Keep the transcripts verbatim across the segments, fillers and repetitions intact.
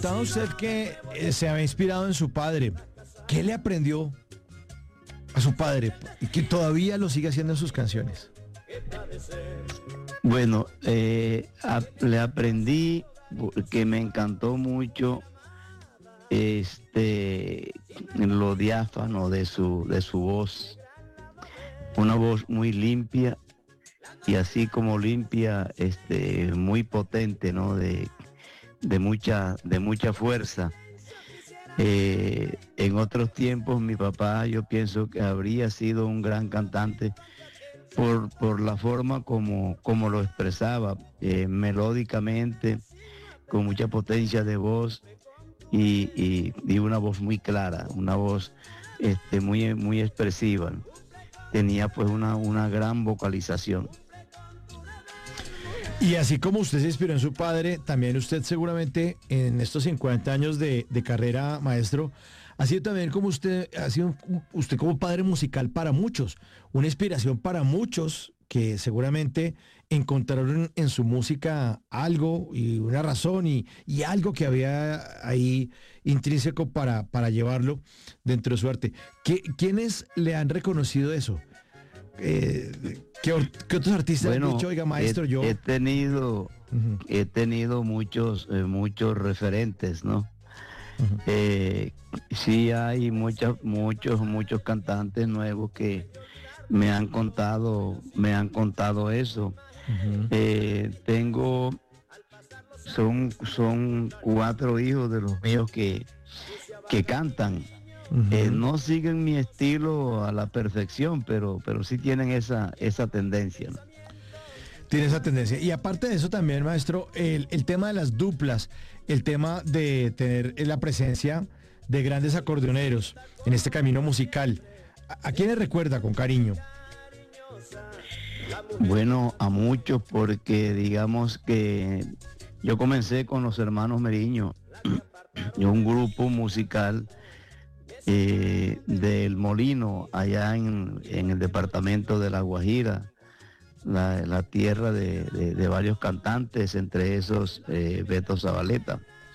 contaba usted que eh, se había inspirado en su padre. ¿Qué le aprendió a su padre y que todavía lo sigue haciendo en sus canciones? Bueno, eh, a- le aprendí que me encantó mucho este lo diáfano de su de su voz, una voz muy limpia y así como limpia, este muy potente, ¿no? De, de mucha de mucha fuerza. Eh, en otros tiempos mi papá, yo pienso que habría sido un gran cantante por, por la forma como, como lo expresaba, eh, melódicamente, con mucha potencia de voz y, y- y una voz muy clara, una voz este, muy, muy expresiva. Tenía pues una, una gran vocalización. Y así como usted se inspiró en su padre, también usted seguramente en estos cincuenta años de, de carrera, maestro, ha sido también como usted, ha sido un- usted como padre musical para muchos, una inspiración para muchos que seguramente encontraron en su música algo y una razón y, y algo que había ahí intrínseco para, para llevarlo dentro de su arte. ¿Qué- ¿Quiénes le han reconocido eso? Eh, ¿qué, or- qué otros artistas han Bueno, dicho, oiga, he, maestro, yo... he tenido, Ujú, he tenido muchos, eh, muchos referentes, ¿no? ujú. Eh, sí hay muchos, muchos, muchos cantantes nuevos que me han contado, me han contado eso. Ujú. Eh, tengo, son, son cuatro hijos de los míos que, que cantan. Eh, Ujú. no siguen mi estilo a la perfección, pero, pero sí tienen esa, esa tendencia, ¿no? Tiene esa tendencia. Y aparte de eso también, maestro, el, el tema de las duplas, el tema de tener la presencia de grandes acordeoneros en este camino musical. ¿A, a quiénes recuerda con cariño? Bueno, a muchos, porque digamos que yo comencé con los hermanos Meriño, un grupo musical eh, del Molino, allá en, en el departamento de La Guajira, la, la tierra de, de- de varios cantantes, entre esos eh, Beto Zabaleta.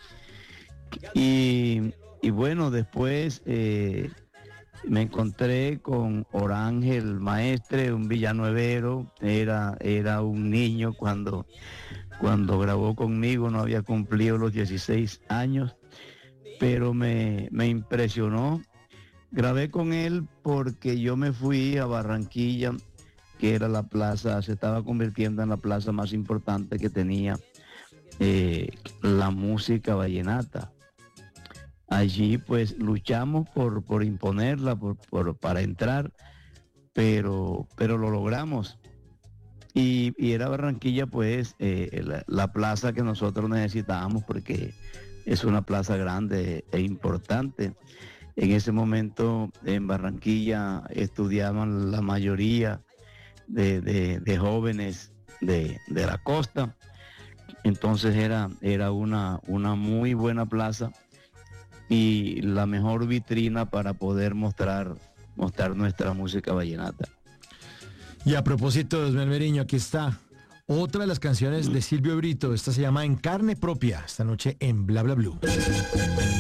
Y, y bueno, después eh, me encontré con Orángel Maestre, un villanuevero, era, era un niño cuando, cuando grabó conmigo, no había cumplido los dieciséis años, pero me, me impresionó. Grabé con él porque yo me fui a Barranquilla, que era la plaza, se estaba convirtiendo en la plaza más importante que tenía eh, la música vallenata. Allí pues luchamos por, por imponerla, por, por- para entrar, pero, pero lo logramos. Y, y era Barranquilla pues eh, la, la plaza que nosotros necesitábamos porque es una plaza grande e importante. En ese momento en Barranquilla estudiaban la mayoría de, de- de jóvenes de, de la costa, entonces era, era una, una muy buena plaza y la mejor vitrina para poder mostrar, mostrar nuestra música vallenata. Y a propósito de Osmel Meriño, aquí está otra de las canciones de Silvio Brito. Esta se llama En Carne Propia, esta noche en Bla Bla Blue.